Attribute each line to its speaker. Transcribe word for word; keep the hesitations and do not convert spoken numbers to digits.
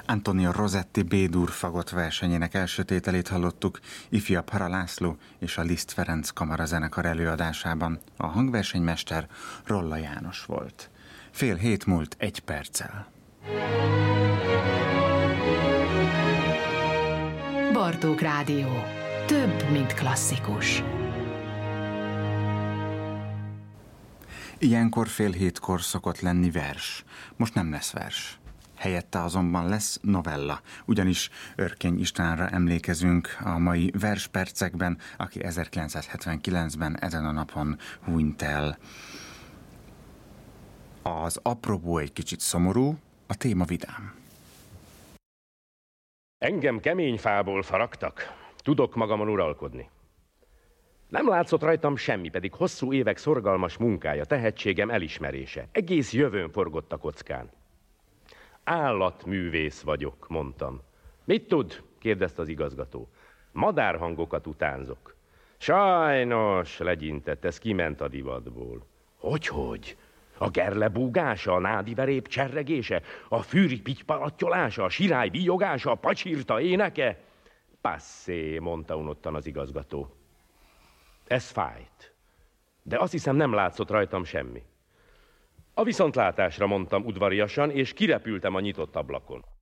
Speaker 1: Antonio Rosetti B-dur fagott versenyének első tételét hallottuk ifjabb Hara László és a Liszt Ferenc Kamara zenekar előadásában. A hangversenymester Rolla János volt. Fél hét múlt egy perccel.
Speaker 2: Bartók Rádió. Több, mint klasszikus.
Speaker 1: Ilyenkor fél hétkor szokott lenni vers. Most nem lesz vers. Helyette azonban lesz novella, ugyanis Örkény Istvánra emlékezünk a mai verspercekben, aki ezerkilencszázhetvenkilencben ezen a napon hunyt el. Az apropó egy kicsit szomorú, a téma vidám.
Speaker 3: Engem kemény fából faragtak, tudok magamon uralkodni. Nem látszott rajtam semmi, pedig hosszú évek szorgalmas munkája, tehetségem elismerése. Egész jövőn forgott a kockán. Állatművész vagyok, mondtam. Mit tud? Kérdezte az igazgató. Madárhangokat utánzok. Sajnos, legyintett, ez kiment a divatból. Hogyhogy? A gerle búgása, a nádiverép cserregése, a fűri pitypalatyolása, a sirály víjogása, a pacsirta éneke? Passzé, mondta unottan az igazgató. Ez fájt, de azt hiszem nem látszott rajtam semmi. A viszontlátásra, mondtam udvariasan, és kirepültem a nyitott ablakon.